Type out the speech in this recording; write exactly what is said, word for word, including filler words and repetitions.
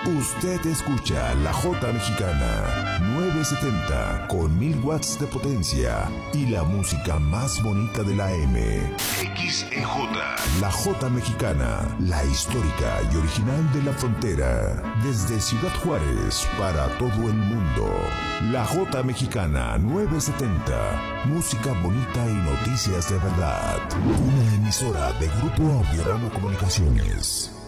Usted escucha la Jota Mexicana novecientos setenta con mil watts de potencia y la música más bonita de la M. X E J. La Jota Mexicana, la histórica y original de la frontera. Desde Ciudad Juárez para todo el mundo. La Jota Mexicana novecientos setenta. Música bonita y noticias de verdad. Una emisora de Grupo Audiorama Comunicaciones.